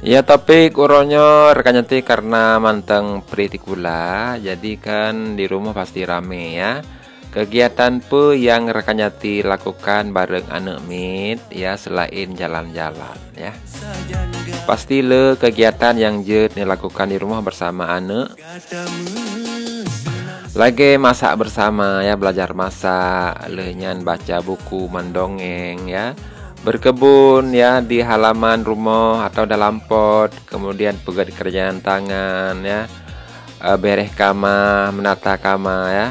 Ya topik uronyo rekan nyanti karena manteng pritikula, jadi kan di rumah pasti rame ya. Kegiatan pe yang rekan nyanti lakukan bareng anak mit ya selain jalan-jalan ya. Pasti le kegiatan yang je dilakukan di rumah bersama anak. Lagi masak bersama ya, belajar masak, lehnyan baca buku, mendongeng ya. Berkebun ya di halaman rumah atau dalam pot, kemudian pekerjaan tangan ya, beres kamar, menata kamar ya.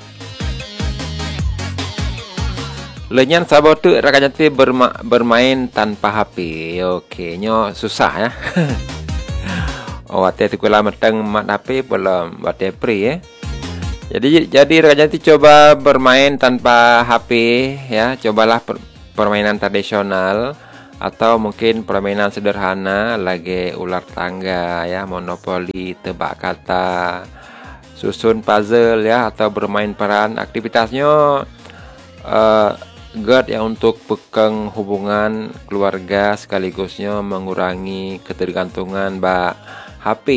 Lenyan sabotu rakan janti bermain tanpa HP. Okey, nyo susah ya. Oh, hati kula meteng mat HP belum bate pri ya. Jadi rakan janti coba bermain tanpa HP ya, cobalah permainan tradisional atau mungkin permainan sederhana lagi ular tangga ya, monopoli, tebak kata, susun puzzle ya, atau bermain peran. Aktivitasnya good ya untuk pegang hubungan keluarga sekaligusnya mengurangi ketergantungan HP.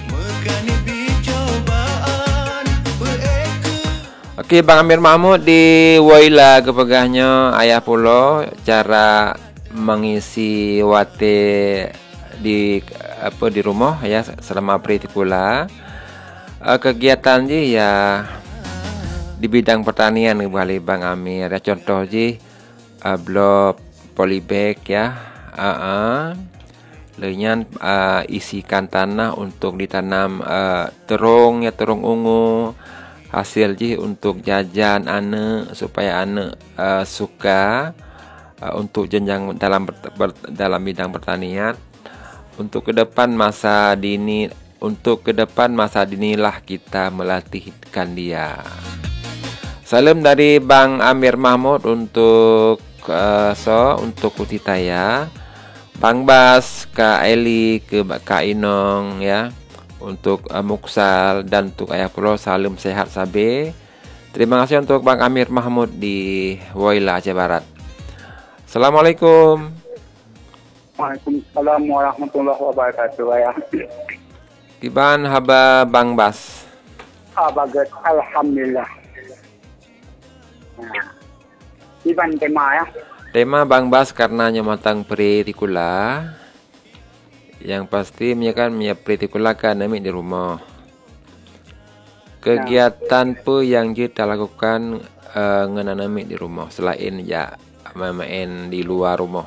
Okey, Bang Amir Mahmud di Waila kepegahnya ayah pulo cara mengisi wate di di rumah ya selama pritikula. Kegiatan je ya di bidang pertanian kembali Bang Amir. Ada contoh je blok polybag ya. Lenyan isikan tanah untuk ditanam terung ya, terung ungu. Hasil je untuk jajan anak supaya anak suka untuk jenjang dalam bidang pertanian. Untuk ke depan masa dini lah kita melatihkan dia. Salam dari Bang Amir Mahmud untuk untuk Kutitaya, Bang Bas, Kak Eli, ke Kak Inong ya. Untuk Muksal dan untuk ayah pulau salam sehat sabe. Terima kasih untuk Bang Amir Mahmud di Waila Aceh Barat. Assalamualaikum. Waalaikumsalam warahmatullahi wabarakatuh ya. Kiban haba Bang Bas. Bagus, alhamdulillah. Kiban tema ya. Tema Bang Bas karena nyamatang pritikula. Yang pasti kan pritikula kan nami di rumah. Kegiatan pe yang kita lakukan ngenanami di rumah selain ya main di luar rumah.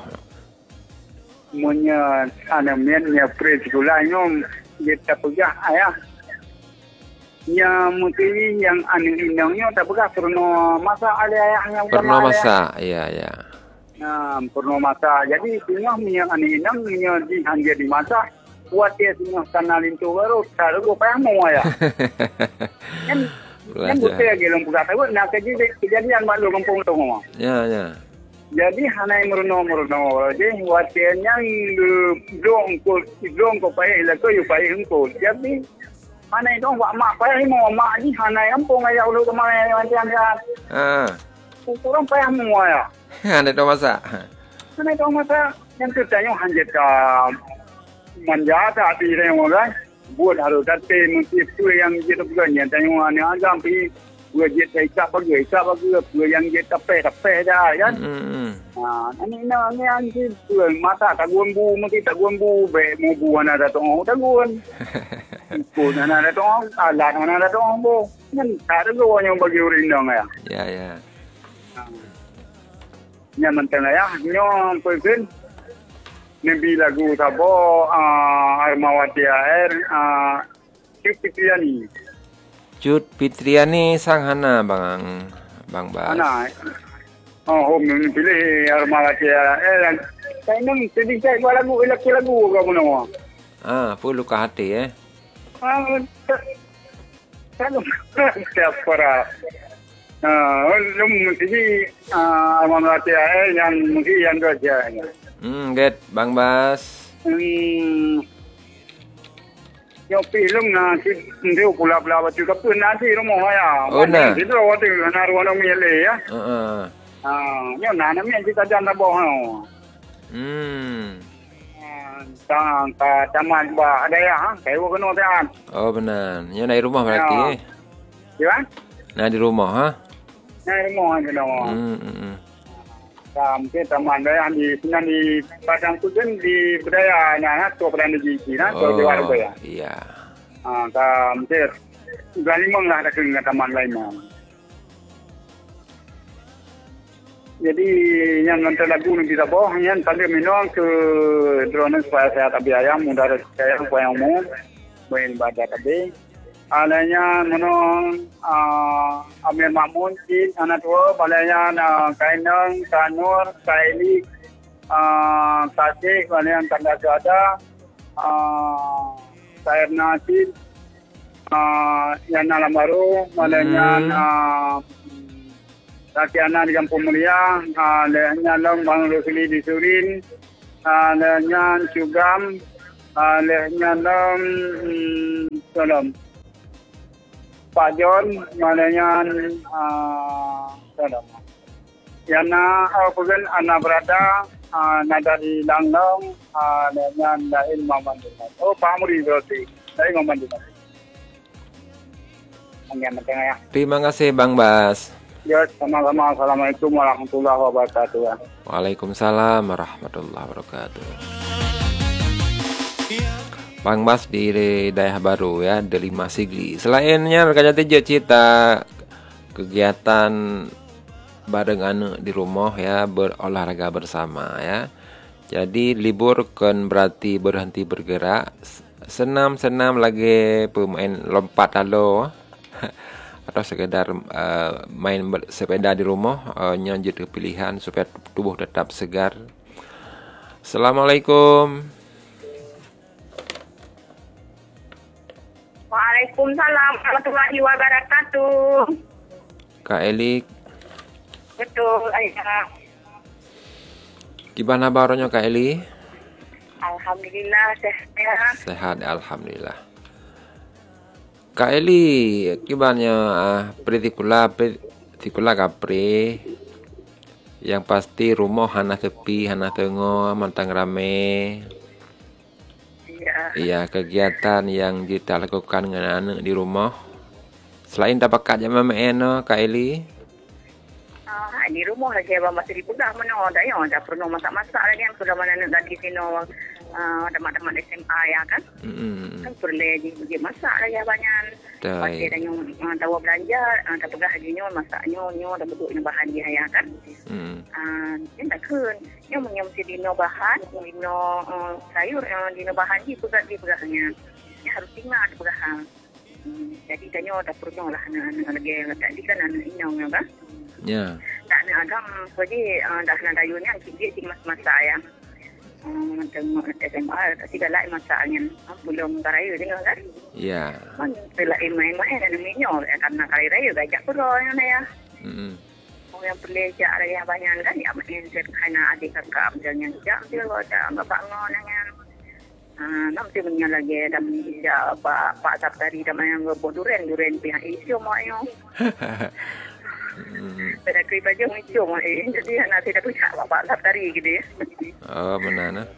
Munya anamnya pritikula nyom kita pegah ayah. Ya mungkin yang aneh-anehnya tak pegah pernah masak ada ayahnya. Pernah masak, iya ya. Pernah masak. Jadi semua minyak aneh-aneh minyak hanya dimasak. Buat dia semua kanalin tu baru tak ada payah mau ya. Kan bukan lagi lompat tahu nak kejadian malu kampung tu semua. Ya ya. Jadi hanai meruno. Jadi buat dia yang dong ko payah lah ko yu payah ko. Jadi hanai dong buat mak payah mau mak ni hanai kampung ayah ulu kemana macam. Kurang payah mau ya. Ada dong masak. Hanai dong masak. Yang tertanya hanya manjata di orang buat harus kata mesti tu yang kita bukan yang tanya ni agam pi buat je tak bagi yang kita tepe dah kan. Ini yang tu mata tak gumbu mesti tak gumbu be mau buan ada tu tak gumbu. Pun ada tu alat ada tu bu. Kan tak ada yang bagi urindang ya. Ya. Yang mentang ya nyo pergi Nabi lagu tabo Armawati air Cut Fitriani. Cut Fitriani sang hana Bang Bas. Hana. Home ni pilih Armawati air. Saya nang sedih saya buat lagu kamu nama. Full luka hati Siapa lah. Mesti Armawati air yang mungkin yang dua je. Get Bang Bas. Yo film na dia pula batu kapun nanti rumah ya. Oh na. Itu waktu na ruang miele ya. Yo na na mi kita janda boh. Ka taman ba ada ya, saya kena tahan. Oh benar. Nya dari rumah berarti Ya. Nah di rumah ha? Nah, mau ada mau. Mungkin taman daya di sini di Padang Kujen di budaya nah tu Padang di Cina tu di warga ya. Iya. Mungkin gani mong lah ada ke taman lain mah. Jadi yang nanti lagu ni kita bawa yang tadi minum ke drone supaya saya tak biaya mudah saya supaya umum main baca tadi. Alanya menong Amir Mamun Chin anak tua balanya Kainang Kanur Kaili Kasih balanya Tanda Jada Sair Nasir Yana Lambaru balanya Rakyana di Kampung Mulia alanya Long Bang Rosli di Surin alanya Sugam alanya Long Salam Pak John, malanya Yana Alpugan anak berada dari Langlong, malanya dari Mamandina. Oh, Pak Muri berarti dari Mamandina. Ya. Terima kasih Bang Bas. Ya, sama-sama. Assalamualaikum warahmatullahi wabarakatuh. Waalaikumsalam warahmatullahi wabarakatuh. Bang Bas di daerah baru ya, Delima Sigli. Selainnya mereka jadi cerita kegiatan bareng anak di rumah ya, berolahraga bersama ya. Jadi libur kan berarti berhenti bergerak, senam-senam lagi pemain lompat halo atau sekedar main sepeda di rumah, jadi pilihan supaya tubuh tetap segar. Assalamualaikum. Waalaikumsalam warahmatullahi wabarakatuh. Kak Elik. Betul, ayah. Gimana barunya Kak Eli? Alhamdulillah sehat. Sehat, alhamdulillah. Kak Eli, gimana pertikula kapri? Yang pasti rumah hana sepi, hana tengok, mantang rame. Iya, kegiatan yang kita lakukan dengan anak di rumah. Selain tak pakat jam main Kak Eli. Di rumah lagi abang masih dipegang mana dah ya, dah pernah masak-masak lagi yang sudah mana nak lagi sino teman-teman SMA ya kan. Kan perlu lagi masak lagi abangan. Pasti dah nyom tahu belanja, tak pegah lagi nyom masaknya dah betul ini bahan dia ya kan. Yang tak kun, nyom mesti dino bahan, dino sayur, dino bahan di pegahnya. Ya harus tinggal di pegahan. Jadi tanya tak perlu lah anak lagi tadi kan anak inyong ya kan. Ya. Tak nak agam jadi dah nak dayunya sikit masak ya. Tengok SMA kasi galai masaknya. Belum karaya tengok kan? Ya. Man telah main-main dan minyo karena kali raya gajak pula yang ya. Yang pelajak lagi banyak kan ya main kerana adik kakak berjalan jak dia ada bapak ngonangan. Nanti punya lagi dan bisa Pak Sabtari dan yang berduren pihak isu maknya. Pada kerja je muncul jadi anak saya dah punya Bapak Sabtari gitu ya. Oh benar nah.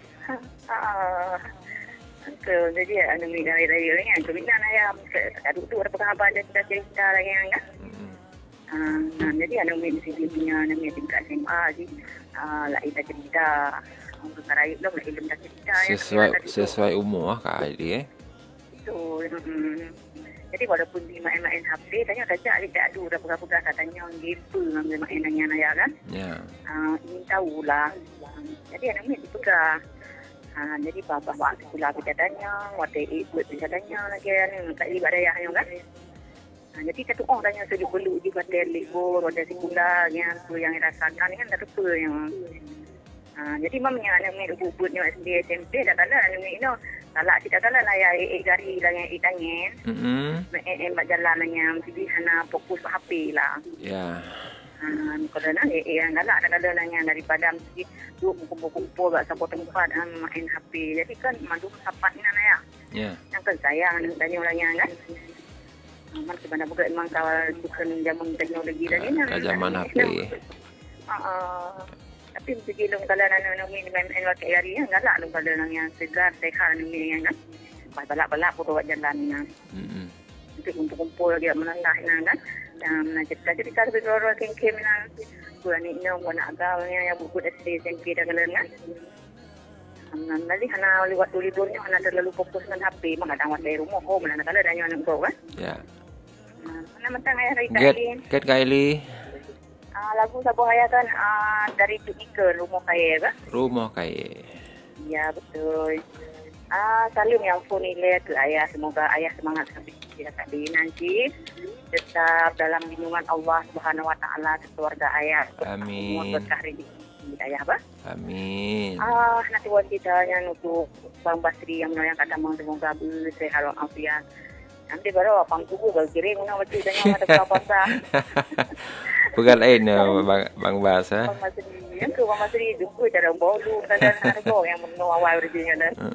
Jadi anu ni dari ni tu bina ayam kaduk tu apa khabar dia cerita lagi kan. Jadi anu ni sini punya nama tingkat SMA je. Lah kita cerita perkara itu lah ilmu dah cerita sesuai umur Kak Ali Betul. Jadi walaupun di main-main HP, tanya saja adik tak ada berapa-berapa katanya orang gepa ambil mainannya Naya kan. Ya. Ingin tahulah. Jadi anak ni dipegang. Jadi bapak sekolah kita tanya, waktu ikut kita tanya lagi ni kat libat daya kan. Jadi satu orang tanya sejuk beluk di hotel libur, hotel sekolah yang rasakan ni kan tak apa yang jadi mamanya anak ni bubut ni SD SMP dah kalah anak ni salah kita kalah lah ya gari lah yang itangin. Mak jalan yang mesti hana fokus HP lah. Ya. Kalau nak yang galak dah kalah lah yang daripada mesti duk kumpul-kumpul kat satu tempat main HP. Jadi kan mandu sapat ni ya. Ya. Yang kan sayang tanya orang yang kan. Man sebenarnya bukan memang bukan zaman teknologi dah ni. Zaman HP. tapi pergi long kalau nak minum air pakai hari yang galak long kalau nang yang segar sehat ni yang kan. Balak-balak pun buat jalan ni. Untuk kumpul dia menendah kan. Dan cerita-cerita lebih orang kem-kem nang. Buat ni nak agak yang buku SD SMP dah kalau kan. Nanti hana lewat tulis-tulisnya hana terlalu fokus dengan HP mengadang dari rumah mana kalau ada yang nak kan. Ya. Mana mentang ayah dari Kaili. Get Kaili. Lagu Sabuh Ayah kan dari Tunika Rumah Kaya kan? Rumah Kaya. Ya betul. Salim yang phone nilai ke ayah. Semoga ayah semangat sampai nanti tetap dalam lindungan Allah Subhanahu Wa Taala keluarga ayah. Amin. Semua berkah rezeki ayah bah. Amin. Nanti buat ceritanya untuk Bang Basri yang kata mang semoga sehat walafiat. Nanti baru abang tubuh berkirim nak baca tanya ada berapa sah. Bukan lain Bang Bas Bang Basri yang ke Bang Basri juga cara bolu dan harga yang menawar rezekinya dah.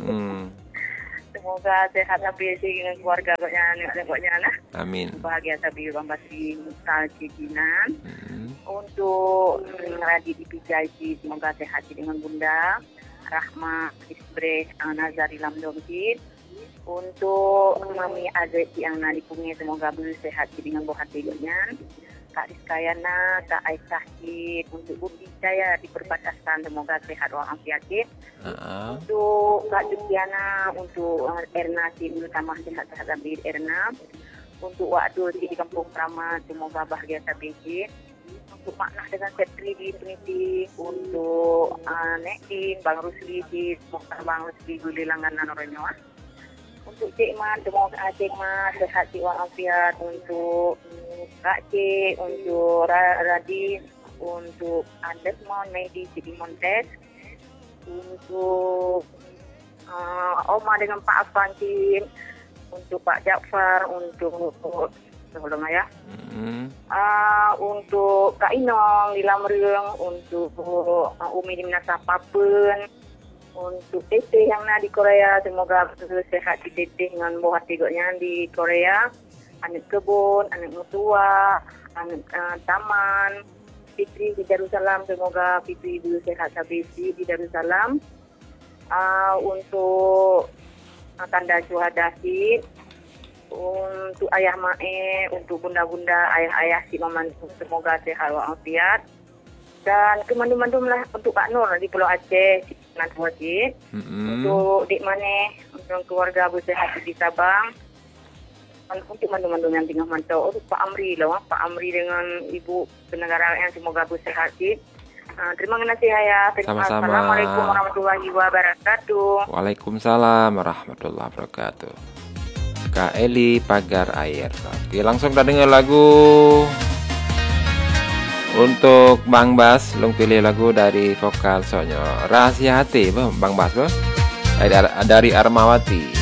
Semoga sehat sampai dengan keluarga banyak lah. Amin. Bahagia sampai Bang Basri Mustal Cikinan. Untuk Radit di PJIC semoga sehat dengan Bunda Rahma Isbre Nazari Lamdongkit. Untuk Mami Azet yang di Pungi semoga bersehat dengan buah hatinya. Kak Rizkayana, Kak Aisyah Kit, untuk Budi Jaya di perbatasan semoga sehat walafiat. Untuk Kak Juliana, untuk Erna Tim utama sehat-sehat sampai Erna. Untuk Waktu di Kampung Kramat semoga bahagia sampai. Untuk Maknah dengan Setri di Trinity, untuk Nekin, Bang Rusli di semoga Bang Rusli Guli Langganan Orangnya. Untuk Cik Mat, semoga Cik Mat sehat walafiat. Untuk Kak Cik, untuk Radin, untuk Desmond, Medi, Cik Montes. Untuk Oma dengan Pak Afan Cik. Untuk Pak Jaafar, untuk sebelum ayah. Untuk Kak Inong di Lamreng, untuk Umi di Minasa Papen. Untuk Teteh yang di Korea, semoga sehat di Teteh dengan buah tiganya di Korea. Anak kebun, anak mutua, anak taman. Fitri di Darussalam, semoga Fitri sehat sampai di Darussalam. Untuk Tanda Syuhada Sid. Untuk Ayah Mae, untuk bunda-bunda, ayah-ayah si Maman, semoga sehat walafiat. Dan kemandu-mandum lah untuk Pak Nur di Pulau Aceh, nanti wajib. Untuk Dik Maneh, untuk keluarga bersehat di Sabang. Untuk mandu-mandum yang tinggal mantau. Untuk Pak Amri lah, Pak Amri dengan Ibu Kenegaraan semoga bersehat. Terima kasih ayah. Sama-sama. Assalamualaikum warahmatullahi wabarakatuh. Waalaikumsalam warahmatullahi wabarakatuh. Kak Eli Pagar Air. Oke, langsung kita dengar lagu. Untuk Bang Bas, long pilih lagu dari vokal soalnya Rahasia Hati, Bang Bas, dari Armawati.